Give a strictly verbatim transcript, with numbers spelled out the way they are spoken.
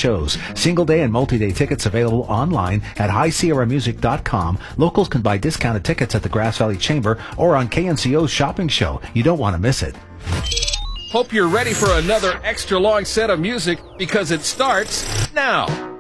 shows. Single day and multi-day tickets available online at high sierra music dot com. Locals can buy discounted tickets at the Grass Valley Chamber or on K N C O's shopping show. You don't want to miss it. Hope you're ready for another extra long set of music because it starts now.